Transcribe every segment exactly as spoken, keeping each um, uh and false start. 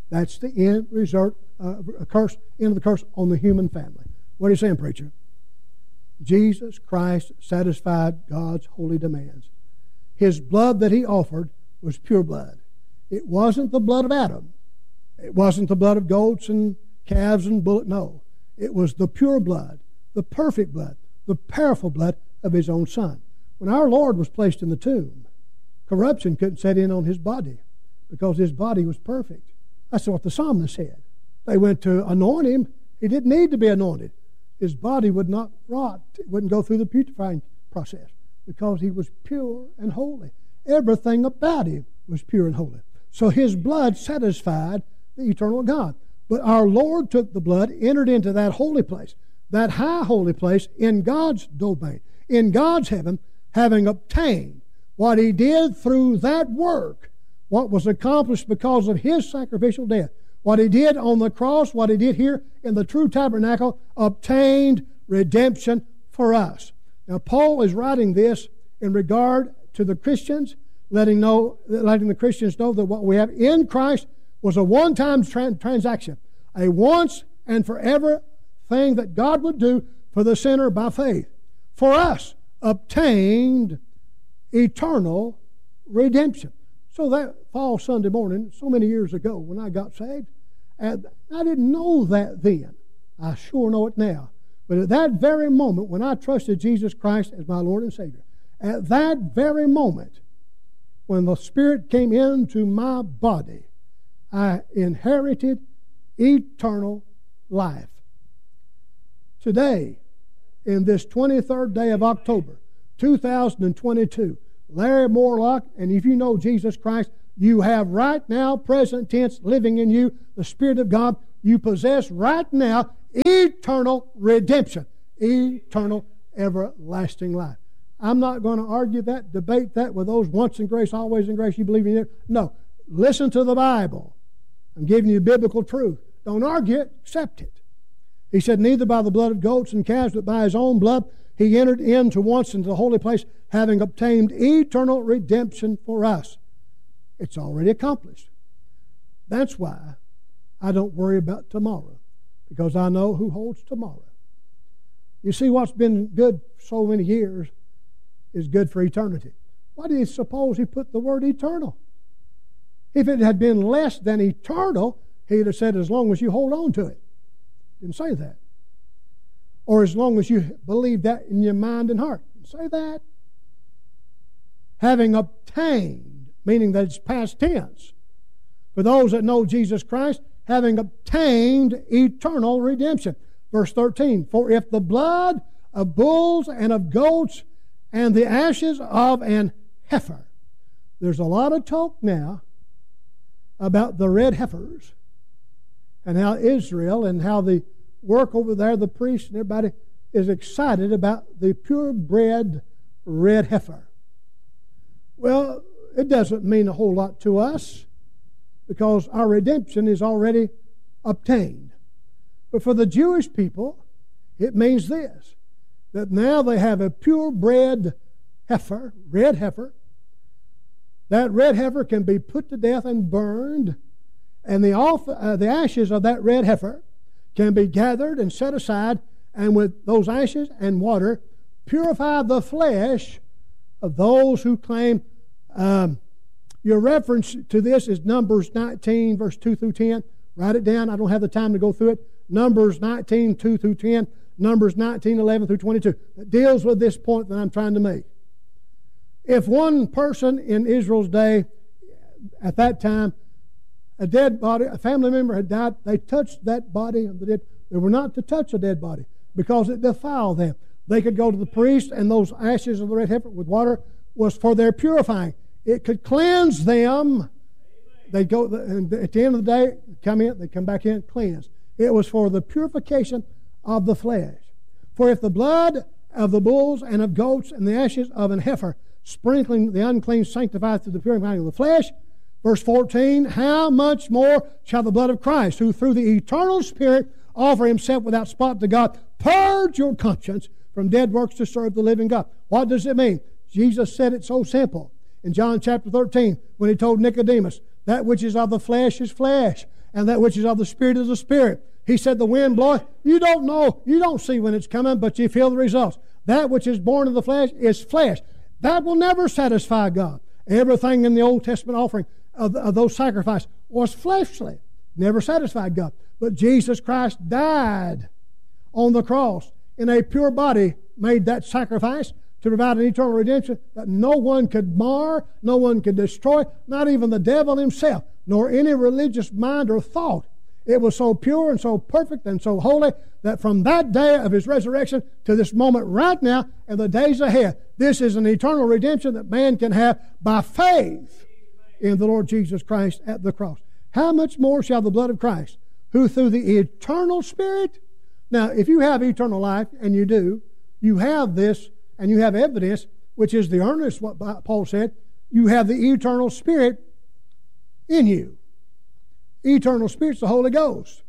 That's the end result, uh, a curse, end of the curse on the human family. What are you saying, preacher? Jesus Christ satisfied God's holy demands. His blood that he offered was pure blood. It wasn't the blood of Adam. It wasn't the blood of goats and calves and bullocks. No. It was the pure blood, the perfect blood, the powerful blood of his own Son. When our Lord was placed in the tomb, corruption couldn't set in on his body because his body was perfect. That's what the psalmist said. They went to anoint him. He didn't need to be anointed. His body would not rot. It wouldn't go through the putrefying process because he was pure and holy. Everything about him was pure and holy. So his blood satisfied the eternal God. But our Lord took the blood, entered into that holy place, that high holy place in God's domain, in God's heaven, having obtained what he did through that work, what was accomplished because of his sacrificial death. What he did on the cross, what he did here in the true tabernacle, obtained redemption for us. Now, Paul is writing this in regard to the Christians, letting know, letting the Christians know that what we have in Christ was a one-time tra- transaction, a once and forever thing that God would do for the sinner by faith. For us, obtained eternal redemption. So that fall Sunday morning, so many years ago when I got saved, and I didn't know that then. I sure know it now. But at that very moment when I trusted Jesus Christ as my Lord and Savior, at that very moment when the Spirit came into my body, I inherited eternal life. Today, in this twenty-third day of October, two thousand twenty-two, Larry Morlock, and if you know Jesus Christ, you have right now, present tense, living in you, the Spirit of God. You possess right now eternal redemption, eternal everlasting life. I'm not going to argue that, debate that with those once in grace, always in grace, you believe in it. No, listen to the Bible. I'm giving you biblical truth. Don't argue it, accept it. He said, neither by the blood of goats and calves, but by his own blood, he entered into once into the holy place, having obtained eternal redemption for us. It's already accomplished. That's why I don't worry about tomorrow, because I know who holds tomorrow. You see, what's been good so many years is good for eternity. Why do you suppose he put the word eternal? If it had been less than eternal, he'd have said, as long as you hold on to it. Didn't say that. Or as long as you believe that in your mind and heart. Didn't say that. Having obtained, meaning that it's past tense. For those that know Jesus Christ, having obtained eternal redemption. Verse thirteen, for if the blood of bulls and of goats and the ashes of an heifer. There's a lot of talk now about the red heifers and how Israel and how the work over there, the priests and everybody is excited about the purebred red heifer. Well, it doesn't mean a whole lot to us because our redemption is already obtained. But for the Jewish people, it means this, that now they have a purebred heifer, red heifer. That red heifer can be put to death and burned, and the, off, uh, the ashes of that red heifer can be gathered and set aside, and with those ashes and water, purify the flesh of those who claim. Um, your reference to this is Numbers nineteen, verse two through ten. Write it down. I don't have the time to go through it. Numbers nineteen, two through ten. Numbers nineteen, eleven through twenty-two. That deals with this point that I'm trying to make. If one person in Israel's day, at that time, a dead body, a family member had died, they touched that body of the dead. They were not to touch a dead body because it defiled them. They could go to the priest, and those ashes of the red heifer with water was for their purifying. It could cleanse them. They'd go, and at the end of the day, come in, they come back in, cleansed. It was for the purification of the flesh. For if the blood of the bulls and of goats and the ashes of an heifer, sprinkling the unclean, sanctified through the purifying of the flesh, verse fourteen, how much more shall the blood of Christ, who through the eternal Spirit offer himself without spot to God, purge your conscience from dead works to serve the living God. What does it mean? Jesus said it so simple in John chapter thirteen when he told Nicodemus, that which is of the flesh is flesh, and that which is of the Spirit is the Spirit. He said the wind bloweth. You don't know, you don't see when it's coming, but you feel the results. That which is born of the flesh is flesh. That will never satisfy God. Everything in the Old Testament offering of, of those sacrifices was fleshly. Never satisfied God. But Jesus Christ died on the cross in a pure body, made that sacrifice to provide an eternal redemption that no one could mar, no one could destroy, not even the devil himself, nor any religious mind or thought. It was so pure and so perfect and so holy that from that day of his resurrection to this moment right now and the days ahead, this is an eternal redemption that man can have by faith in the Lord Jesus Christ at the cross. How much more shall the blood of Christ, who through the eternal Spirit... Now, if you have eternal life, and you do, you have this, and you have evidence, which is the earnest, what Paul said, you have the eternal Spirit in you. Eternal Spirit's the Holy Ghost,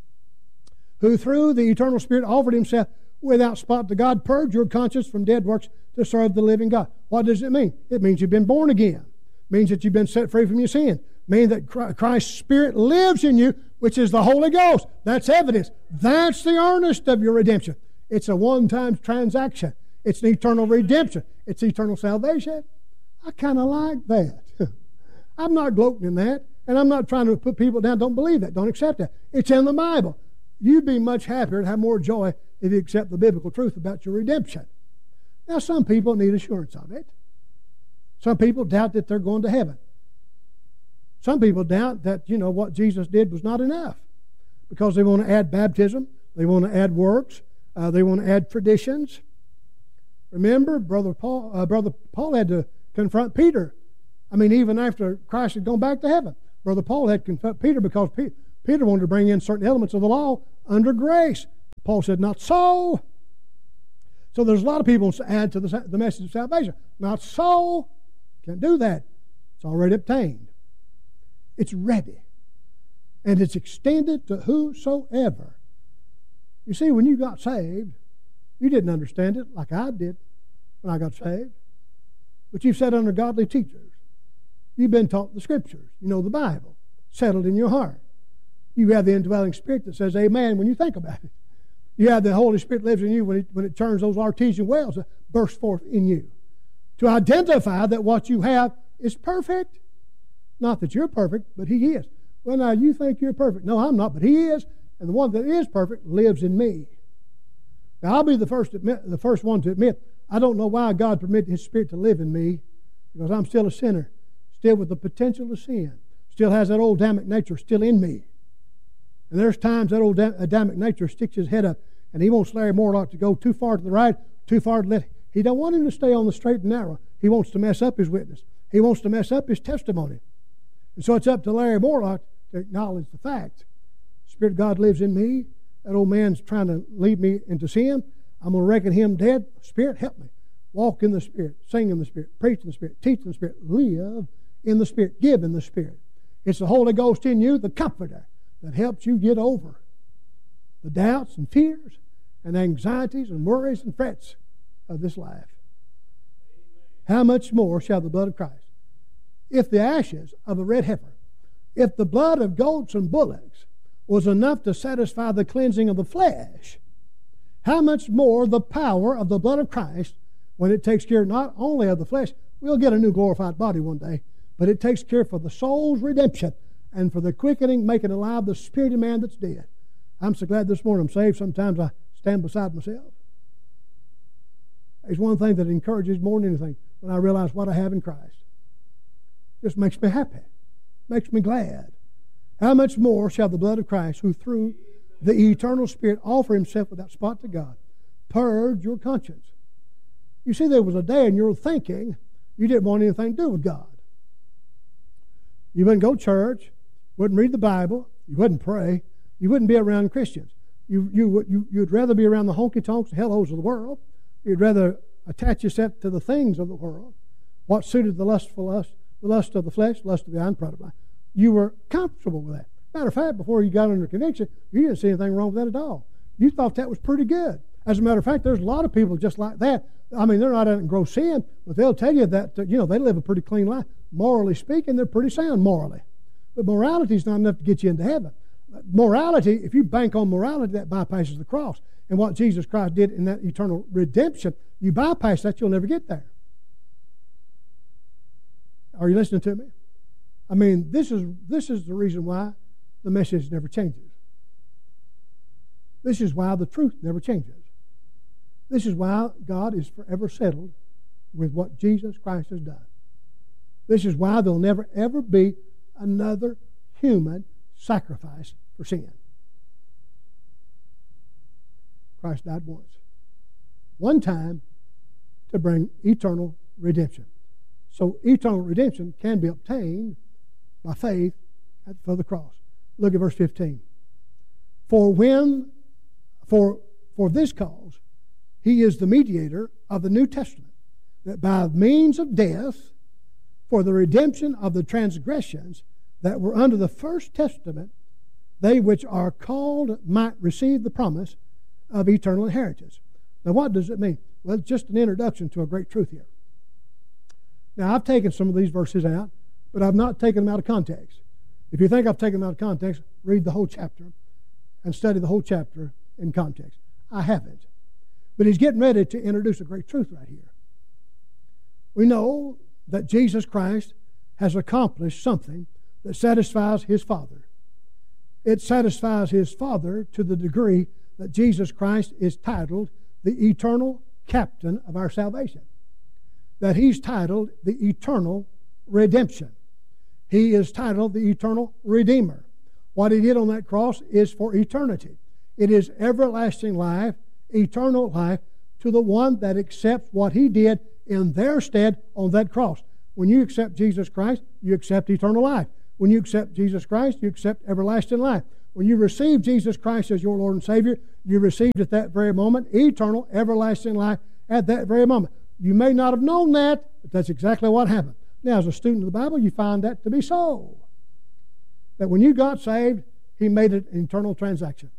who through the eternal Spirit offered himself without spot to God. Purge your conscience from dead works to serve the living God. What does it mean? It means you've been born again. It means that you've been set free from your sin. It means that Christ's Spirit lives in you, which is the Holy Ghost. That's evidence. That's the earnest of your redemption. It's a one-time transaction. It's an eternal redemption. It's eternal salvation. I kind of like that. I'm not gloating in that. And I'm not trying to put people down. Don't believe that. Don't accept that. It's in the Bible. You'd be much happier and have more joy if you accept the biblical truth about your redemption. Now, some people need assurance of it. Some people doubt that they're going to heaven. Some people doubt that, you know, what Jesus did was not enough because they want to add baptism. They want to add works. Uh, they want to add traditions. Remember, Brother Paul, uh, Brother Paul had to confront Peter. I mean, even after Christ had gone back to heaven. Brother Paul had confronted Peter because Pe- Peter wanted to bring in certain elements of the law under grace. Paul said, not so. So there's a lot of people who add to the, the message of salvation. Not so. Can't do that. It's already obtained. It's ready. And it's extended to whosoever. You see, when you got saved, you didn't understand it like I did when I got saved. But you've sat under godly teachers. You've been taught the Scriptures. You know the Bible. Settled in your heart. You have the indwelling Spirit that says amen when you think about it. You have the Holy Spirit lives in you when it, when it turns those artesian wells that burst forth in you. To identify that what you have is perfect. Not that you're perfect, but He is. Well, now you think you're perfect. No, I'm not, but He is. And the one that is perfect lives in me. Now, I'll be the first, admit, the first one to admit, I don't know why God permitted His Spirit to live in me, because I'm still a sinner, still with the potential to sin, still has that old Adamic nature still in me. And there's times that old Adamic nature sticks his head up, and he wants Larry Morlock to go too far to the right, too far to the left. He don't want him to stay on the straight and narrow. He wants to mess up his witness. He wants to mess up his testimony. And so it's up to Larry Morlock to acknowledge the fact. The Spirit of God lives in me. That old man's trying to lead me into sin. I'm going to reckon him dead. Spirit, help me. Walk in the Spirit. Sing in the Spirit. Preach in the Spirit. Teach in the Spirit. Live in the Spirit. Give in the Spirit. It's the Holy Ghost in you, the Comforter, that helps you get over the doubts and fears and anxieties and worries and frets of this life. How much more shall the blood of Christ? If the ashes of a red heifer, if the blood of goats and bullocks was enough to satisfy the cleansing of the flesh, how much more the power of the blood of Christ, when it takes care not only of the flesh, we'll get a new glorified body one day, but it takes care for the soul's redemption and for the quickening, making alive the spirit of man that's dead. I'm so glad this morning I'm saved. Sometimes I stand beside myself. It's one thing that encourages more than anything when I realize what I have in Christ. It just makes me happy. Makes me glad. How much more shall the blood of Christ, who through the eternal Spirit offer Himself without spot to God, purge your conscience? You see, there was a day in your thinking you didn't want anything to do with God. You wouldn't go to church, wouldn't read the Bible, you wouldn't pray, you wouldn't be around Christians. You, you, you, you'd rather be around the honky-tonks and hell-holes of the world. You'd rather attach yourself to the things of the world. What suited the lustful lust, the lust of the flesh, lust of the eye, and pride of life. You were comfortable with that. Matter of fact, before you got under conviction, you didn't see anything wrong with that at all. You thought that was pretty good. As a matter of fact, there's a lot of people just like that. I mean, they're not out in gross sin, but they'll tell you that, you know, they live a pretty clean life. Morally speaking, they're pretty sound morally. But morality is not enough to get you into heaven. Morality, if you bank on morality, that bypasses the cross. And what Jesus Christ did in that eternal redemption, you bypass that, you'll never get there. Are you listening to me? I mean, this is this is the reason why the message never changes. This is why the truth never changes. This is why God is forever settled with what Jesus Christ has done. This is why there'll never, ever be another human sacrifice for sin. Christ died once. One time to bring eternal redemption. So eternal redemption can be obtained by faith at the foot of the cross. Look at verse fifteen. For when, for, for this cause, he is the mediator of the New Testament, that by means of death, for the redemption of the transgressions that were under the first testament, they which are called might receive the promise of eternal inheritance. Now, what does it mean? Well, it's just an introduction to a great truth here. Now, I've taken some of these verses out, but I've not taken them out of context. If you think I've taken them out of context, read the whole chapter and study the whole chapter in context. I haven't. But he's getting ready to introduce a great truth right here. We know that Jesus Christ has accomplished something that satisfies his Father. It satisfies his Father to the degree that Jesus Christ is titled the eternal captain of our salvation. That he's titled the eternal redemption. He is titled the eternal redeemer. What he did on that cross is for eternity. It is everlasting life, eternal life, to the one that accepts what he did in their stead on that cross. When you accept Jesus Christ, you accept eternal life. When you accept Jesus Christ, you accept everlasting life. When you receive Jesus Christ as your Lord and Savior, you received at that very moment eternal, everlasting life at that very moment. You may not have known that, but that's exactly what happened. Now, as a student of the Bible, you find that to be so. That when you got saved, he made it an eternal transaction.